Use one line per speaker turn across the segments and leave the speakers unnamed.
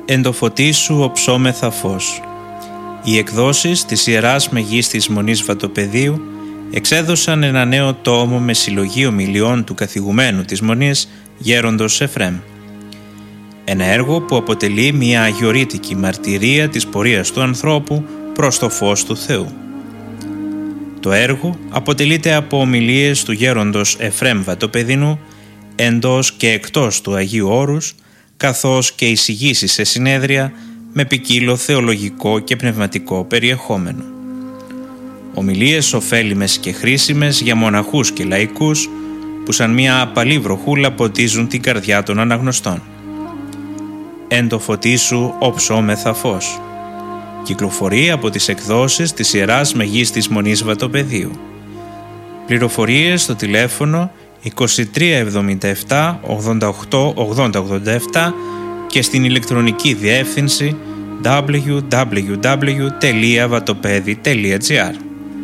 Εν το φωτί σου οψόμεθα φως. Οι εκδόσεις της Ιεράς Μεγίστης Μονής Βατοπεδίου εξέδωσαν ένα νέο τόμο με συλλογή ομιλιών του καθηγουμένου της Μονής Γέροντος Εφρέμ. Ένα έργο που αποτελεί μια αγιορείτικη μαρτυρία της πορείας του ανθρώπου προς το φως του Θεού. Το έργο αποτελείται από ομιλίες του Γέροντος Εφρέμ Βατοπεδινού εντός και εκτός του Αγίου Όρους, καθώς και εισηγήσεις σε συνέδρια με ποικίλο θεολογικό και πνευματικό περιεχόμενο. Ομιλίες ωφέλιμες και χρήσιμες για μοναχούς και λαϊκούς που σαν μια απαλή βροχούλα ποτίζουν την καρδιά των αναγνωστών. Εν το φωτί σου οψόμεθα φως. Κυκλοφορεί από τις εκδόσεις της Ιεράς Μεγίστης Μονής Βατοπεδίου. Πληροφορίες στο τηλέφωνο 2377 88 8087 και στην ηλεκτρονική διεύθυνση www.vatopedi.gr.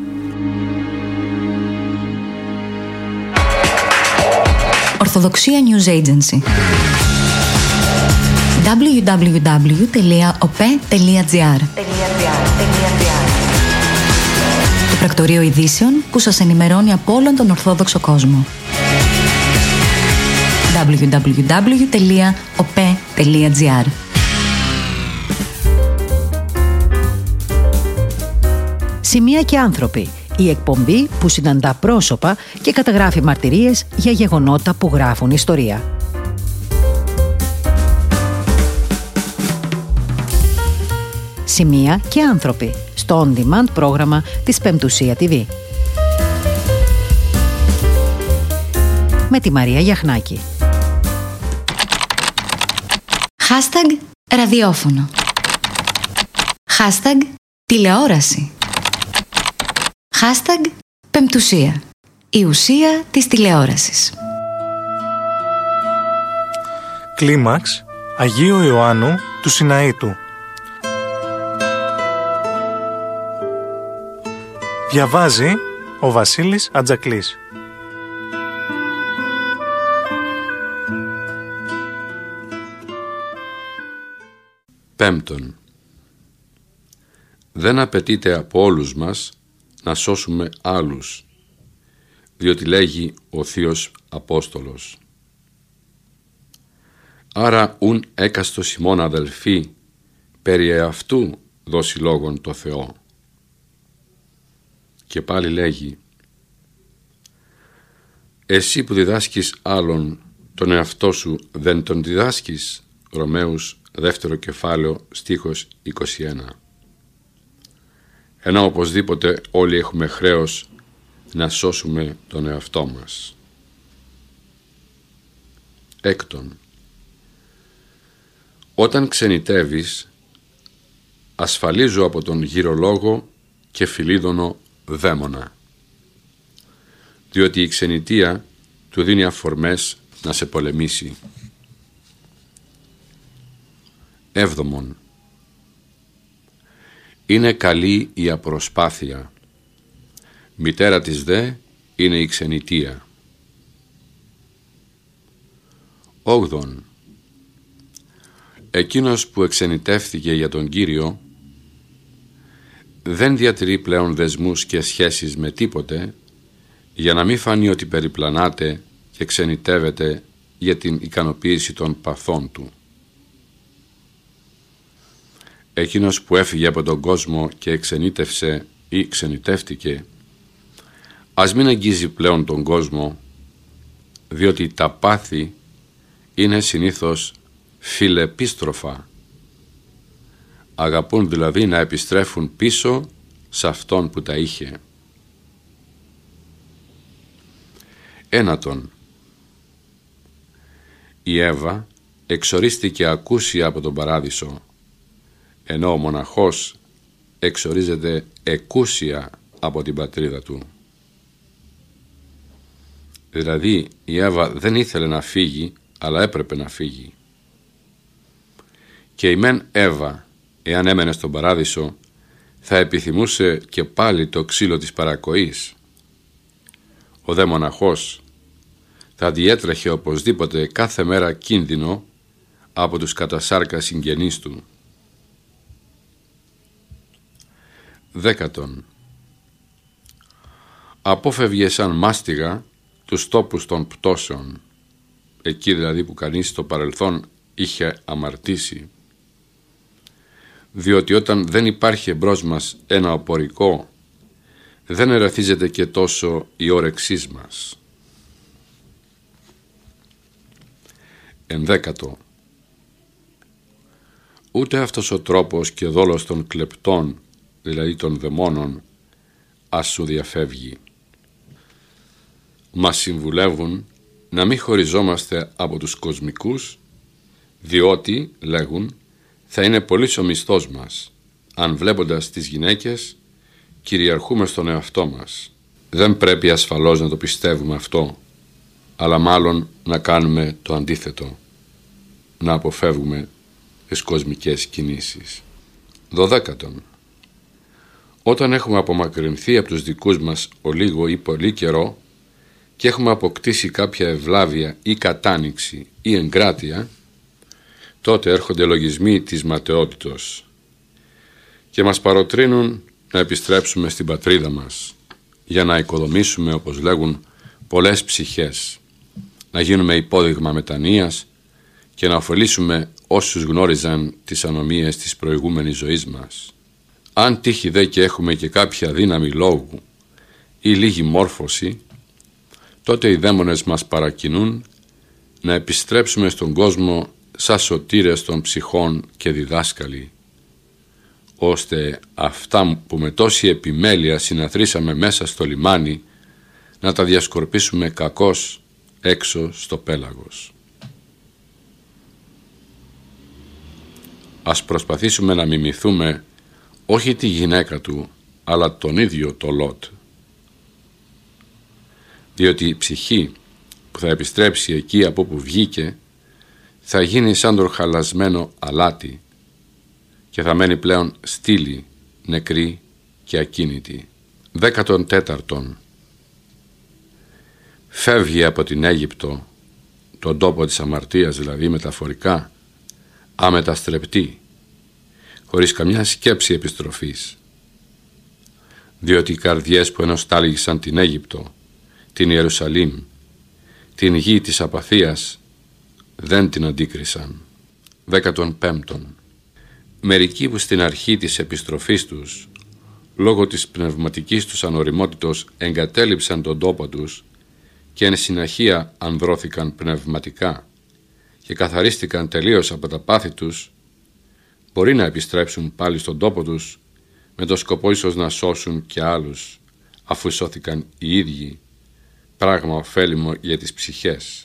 Ορθοδοξία News Agency. www.op.gr. Το πρακτορείο ειδήσεων που σας ενημερώνει από όλον τον Ορθόδοξο κόσμο. www.op.gr.
Σημεία και άνθρωποι. Η εκπομπή που συναντά πρόσωπα και καταγράφει μαρτυρίες για γεγονότα που γράφουν ιστορία. Σημεία και άνθρωποι στο on-demand πρόγραμμα της Πεμπτουσία TV. Με τη Μαρία Γιαχνάκη.
Hashtag ραδιόφωνο. Hashtag τηλεόραση. Hashtag Πεμπτουσία. Η ουσία της τηλεόρασης.
Κλίμαξ Αγίου Ιωάννου του Σιναήτου. Διαβάζει ο Βασίλης Ατζακλής.
Πέμπτον, δεν απαιτείται από όλους μας να σώσουμε άλλους, διότι λέγει ο Θείος Απόστολος. Άρα ουν έκαστος ημών αδελφοί, περί εαυτού δώσει λόγον το Θεό. Και πάλι λέγει, εσύ που διδάσκεις άλλον τον εαυτό σου δεν τον διδάσκεις. Ρωμαίους 2 κεφάλαιο στίχος 21. Ενώ οπωσδήποτε όλοι έχουμε χρέος να σώσουμε τον εαυτό μας. Έκτον, όταν ξενιτεύεις, ασφαλίζω από τον γυρολόγο και φιλίδωνο δαίμονα, διότι η ξενιτεία του δίνει αφορμές να σε πολεμήσει. Έβδομον, είναι καλή η απροσπάθεια, μητέρα της δε είναι η ξενιτεία. Όγδον, εκείνος που εξενιτεύθηκε για τον Κύριο δεν διατηρεί πλέον δεσμούς και σχέσεις με τίποτε, για να μην φανεί ότι περιπλανάται και ξενιτεύεται για την ικανοποίηση των παθών του. Εκείνος που έφυγε από τον κόσμο και εξενίτευσε ή ξενιτεύτηκε, ας μην αγγίζει πλέον τον κόσμο, διότι τα πάθη είναι συνήθως φιλεπίστροφα. Αγαπούν δηλαδή να επιστρέφουν πίσω σε αυτόν που τα είχε. Ένατον, η Εύα εξορίστηκε ακούσια από τον παράδεισο, ενώ ο μοναχός εξορίζεται εκούσια από την πατρίδα του. Δηλαδή η Εύα δεν ήθελε να φύγει, αλλά έπρεπε να φύγει. Και η μεν Εύα, εάν έμενε στον παράδεισο, θα επιθυμούσε και πάλι το ξύλο της παρακοής. Ο δε μοναχός θα διέτρεχε οπωσδήποτε κάθε μέρα κίνδυνο από τους κατασάρκα συγγενείς του. 10. Απόφευγε σαν μάστιγα τους τόπους των πτώσεων, εκεί δηλαδή που κανείς στο παρελθόν είχε αμαρτήσει, διότι όταν δεν υπάρχει εμπρός μας ένα οπωρικό, δεν ερεθίζεται και τόσο η όρεξής μας. 11. Ούτε αυτός ο τρόπος και δόλος των κλεπτών, δηλαδή των δαιμόνων, ας σου διαφεύγει. Μας συμβουλεύουν να μην χωριζόμαστε από τους κοσμικούς, διότι, λέγουν, θα είναι πολύς ο μισθός μας, αν βλέποντας τις γυναίκες κυριαρχούμε στον εαυτό μας. Δεν πρέπει ασφαλώς να το πιστεύουμε αυτό, αλλά μάλλον να κάνουμε το αντίθετο, να αποφεύγουμε τις κοσμικές κινήσεις. 12. Όταν έχουμε απομακρυνθεί από τους δικούς μας ο λίγο ή πολύ καιρό και έχουμε αποκτήσει κάποια ευλάβεια ή κατάνοιξη ή εγκράτεια, τότε έρχονται λογισμοί της ματαιότητος και μας παροτρύνουν να επιστρέψουμε στην πατρίδα μας για να οικοδομήσουμε, όπως λέγουν, πολλές ψυχές, να γίνουμε υπόδειγμα μετανοίας και να ωφελήσουμε όσους γνώριζαν τις ανομίες της προηγούμενης ζωής μας. Αν τύχει δε και έχουμε και κάποια δύναμη λόγου ή λίγη μόρφωση, τότε οι δαίμονες μας παρακινούν να επιστρέψουμε στον κόσμο σαν σωτήρες των ψυχών και διδάσκαλοι, ώστε αυτά που με τόση επιμέλεια συναθρήσαμε μέσα στο λιμάνι να τα διασκορπίσουμε κακώς έξω στο πέλαγος. Ας προσπαθήσουμε να μιμηθούμε όχι τη γυναίκα του, αλλά τον ίδιο το Λότ. Διότι η ψυχή που θα επιστρέψει εκεί από που βγήκε θα γίνει σαν το χαλασμένο αλάτι και θα μένει πλέον στήλη, νεκρή και ακίνητη. 14. Φεύγει από την Αίγυπτο, τον τόπο της αμαρτίας δηλαδή μεταφορικά, αμεταστρεπτή, χωρίς καμιά σκέψη επιστροφής, διότι οι καρδιές που ενοστάλγησαν την Αίγυπτο, την Ιερουσαλήμ, την γη της απαθίας, δεν την αντίκρισαν. 15. Μερικοί που στην αρχή της επιστροφής τους, λόγω της πνευματικής τους ανοριμότητος, εγκατέλειψαν τον τόπο τους και εν συναχεία ανδρώθηκαν πνευματικά και καθαρίστηκαν τελείως από τα πάθη τους, μπορεί να επιστρέψουν πάλι στον τόπο τους με το σκοπό ίσως να σώσουν και άλλους, αφού σώθηκαν οι ίδιοι, πράγμα ωφέλιμο για τις ψυχές.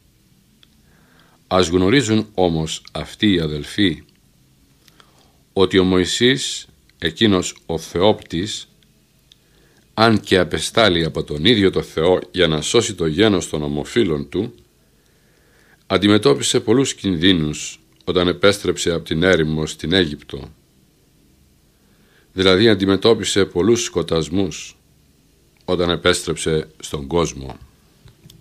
Ας γνωρίζουν όμως αυτοί οι αδελφοί ότι ο Μωυσής, εκείνος ο Θεόπτης, αν και απεστάλει από τον ίδιο το Θεό για να σώσει το γένος των ομοφύλων του, αντιμετώπισε πολλούς κινδύνους όταν επέστρεψε από την έρημο στην Αίγυπτο. Δηλαδή αντιμετώπισε πολλούς σκοτασμούς όταν επέστρεψε στον κόσμο.